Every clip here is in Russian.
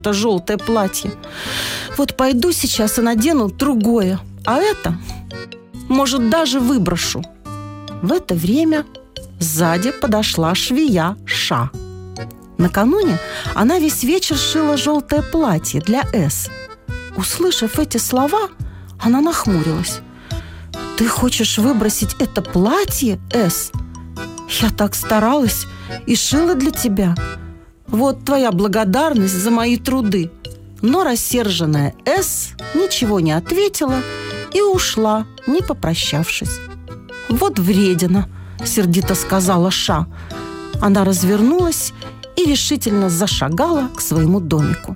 это желтое платье. Вот пойду сейчас и надену другое, а это, может, даже выброшу». В это время сзади подошла швея Ша. Накануне она весь вечер шила желтое платье для С. Услышав эти слова, она нахмурилась. «Ты хочешь выбросить это платье, С? Я так старалась и шила для тебя. Вот твоя благодарность за мои труды». Но рассерженная С ничего не ответила и ушла, не попрощавшись. «Вот вредина», — сердито сказала Ша. Она развернулась и решительно зашагала к своему домику.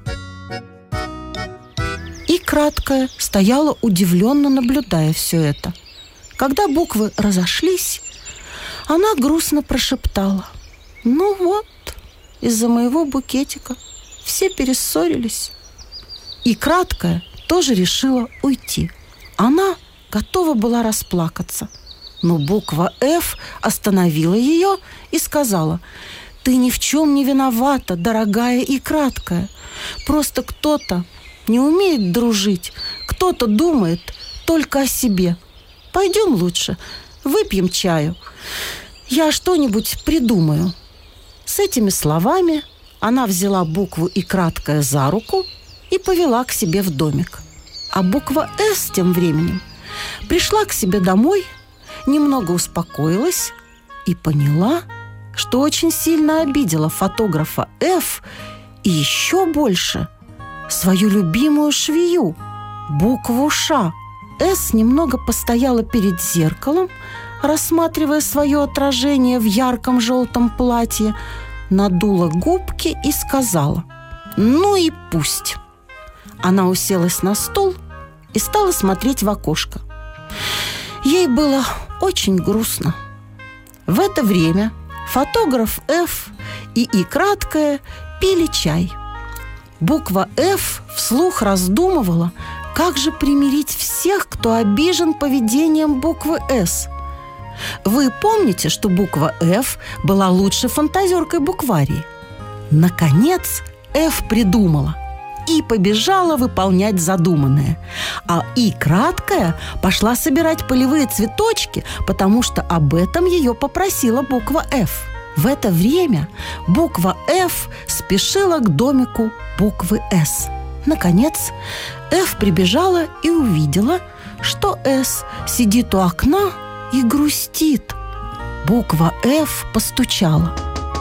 И краткая стояла удивленно, наблюдая все это. Когда буквы разошлись, она грустно прошептала: «Ну вот, из-за моего букетика все перессорились». И краткая тоже решила уйти. Она готова была расплакаться. Но буква «Ф» остановила ее и сказала: «Ты ни в чем не виновата, дорогая и краткая. Просто кто-то не умеет дружить, кто-то думает только о себе. Пойдем лучше, выпьем чаю. Я что-нибудь придумаю». С этими словами она взяла букву «И» краткая за руку и повела к себе в домик. А буква «С» тем временем пришла к себе домой, немного успокоилась и поняла, что очень сильно обидела фотографа Ф и еще больше свою любимую швею, букву Ш. С немного постояла перед зеркалом, рассматривая свое отражение в ярком желтом платье, надула губки и сказала: «Ну и пусть». Она уселась на стул и стала смотреть в окошко. Ей было очень грустно. В это время фотограф Ф и И краткая пили чай. Буква Ф вслух раздумывала, как же примирить всех, кто обижен поведением буквы С. Вы помните, что буква Ф была лучшей фантазеркой букварии? Наконец, Ф придумала и побежала выполнять задуманное. А И краткая пошла собирать полевые цветочки, потому что об этом ее попросила буква Ф. В это время буква Ф спешила к домику буквы С. Наконец, Ф прибежала и увидела, что С сидит у окна и грустит. Буква Ф постучала.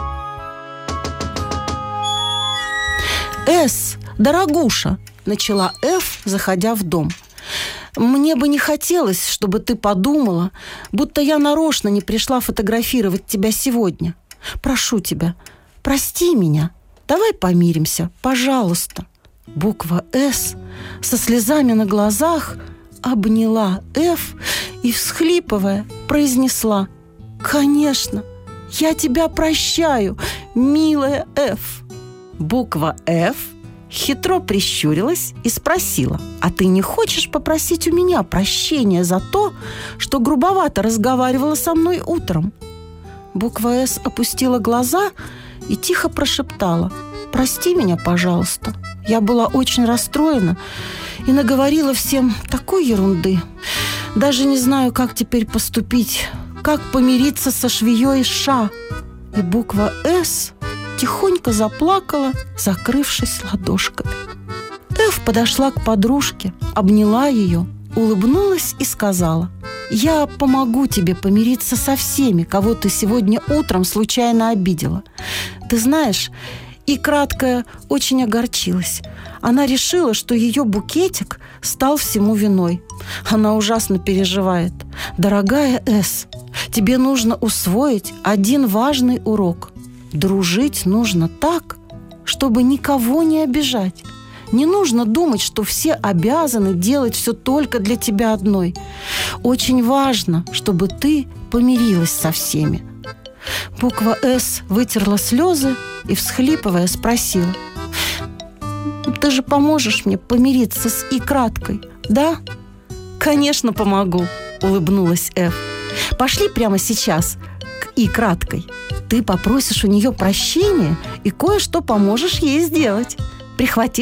«С, дорогуша», — начала Ф, заходя в дом, «мне бы не хотелось, чтобы ты подумала, будто я нарочно не пришла фотографировать тебя сегодня. Прошу тебя, прости меня, давай помиримся, пожалуйста». Буква «С» со слезами на глазах обняла Ф и, всхлипывая, произнесла: «Конечно, я тебя прощаю, милая Ф». Буква «Ф» хитро прищурилась и спросила: «А ты не хочешь попросить у меня прощения за то, что грубовато разговаривала со мной утром?» Буква «С» опустила глаза и тихо прошептала: «Прости меня, пожалуйста. Я была очень расстроена и наговорила всем такой ерунды. Даже не знаю, как теперь поступить, как помириться со швеей Ша». И буква «С» тихонько заплакала, закрывшись ладошками. Ф подошла к подружке, обняла ее, улыбнулась и сказала: «Я помогу тебе помириться со всеми, кого ты сегодня утром случайно обидела. Ты знаешь, И краткая очень огорчилась. Она решила, что ее букетик стал всему виной. Она ужасно переживает. Дорогая С, тебе нужно усвоить один важный урок. Дружить нужно так, чтобы никого не обижать. Не нужно думать, что все обязаны делать все только для тебя одной. Очень важно, чтобы ты помирилась со всеми». Буква «С» вытерла слезы и, всхлипывая, спросила: «Ты же поможешь мне помириться с И краткой, да?» «Конечно, помогу», — улыбнулась Ф. «Пошли прямо сейчас к И краткой. Ты попросишь у нее прощения и кое-что поможешь ей сделать». Прихвати